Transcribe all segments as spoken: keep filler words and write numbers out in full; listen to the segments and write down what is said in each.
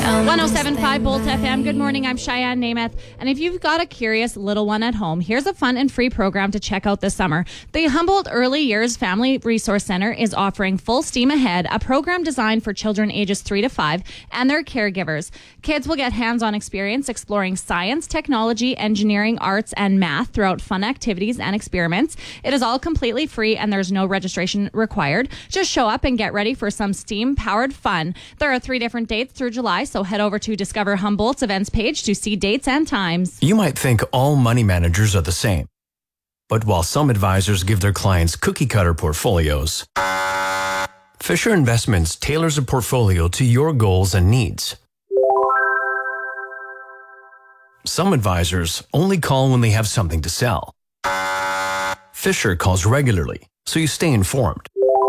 one oh seven point five Bolt F M. Good morning. I'm Cheyenne Namath. And if you've got a curious little one at home, here's a fun and free program to check out this summer. The Humboldt Early Years Family Resource Center is offering Full Steam Ahead, a program designed for children ages three to five and their caregivers. Kids will get hands-on experience exploring science, technology, engineering, arts, and math throughout fun activities and experiments. It is all completely free and there's no registration required. Just show up and get ready for some STEAM-powered fun. There are three different dates through July, so head over to Discover Humboldt's events page to see dates and times. You might think all money managers are the same. But while some advisors give their clients cookie-cutter portfolios, Fisher Investments tailors a portfolio to your goals and needs. Some advisors only call when they have something to sell. Fisher calls regularly, so you stay informed.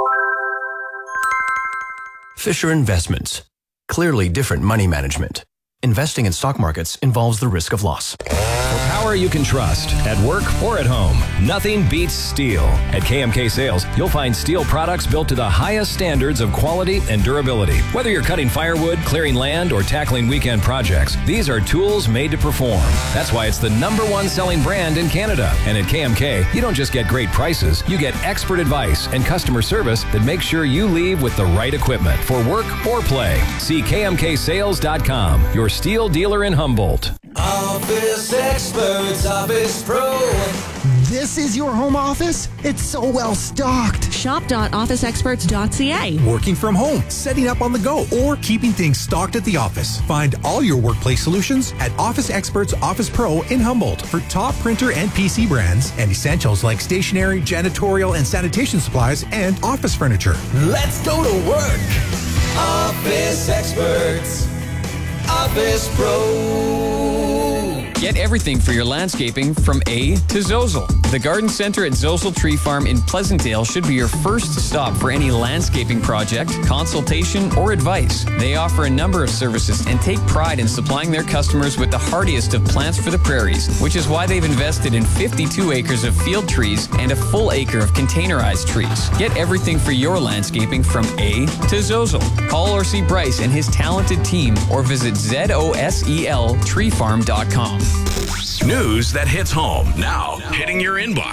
Fisher Investments. Clearly different money management. Investing in stock markets involves the risk of loss. For power you can trust, at work or at home, nothing beats steel. At K M K Sales, you'll find steel products built to the highest standards of quality and durability. Whether you're cutting firewood, clearing land, or tackling weekend projects, these are tools made to perform. That's why it's the number one selling brand in Canada. And at K M K, you don't just get great prices, you get expert advice and customer service that makes sure you leave with the right equipment for work or play. See K M K sales dot com, your steel dealer in Humboldt. Office Experts, Office Pro. This is your home office? It's so well stocked. shop dot office experts dot c a. Working from home, setting up on the go, or keeping things stocked at the office. Find all your workplace solutions at Office Experts Office Pro in Humboldt for top printer and P C brands and essentials like stationery, janitorial and sanitation supplies, and office furniture. Let's go to work. Office Experts, Office Pro. Get everything for your landscaping from A to Zozel. The Garden Center at Zozel Tree Farm in Pleasantdale should be your first stop for any landscaping project, consultation, or advice. They offer a number of services and take pride in supplying their customers with the hardiest of plants for the prairies, which is why they've invested in fifty-two acres of field trees and a full acre of containerized trees. Get everything for your landscaping from A to Zozel. Call or see Bryce and his talented team or visit zosel tree farm dot com. News that hits home now, hitting your inbox.